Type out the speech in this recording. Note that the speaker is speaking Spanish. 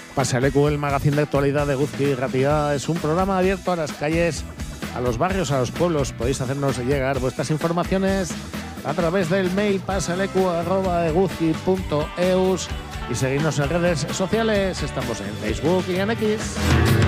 Pasalecu, el magazín de actualidad de Eguzki Irratia, es un programa abierto a las calles, a los barrios, a los pueblos. Podéis hacernos llegar vuestras informaciones a través del mail pasalecu@eguzki.eus y seguirnos en redes sociales. Estamos en Facebook y en X.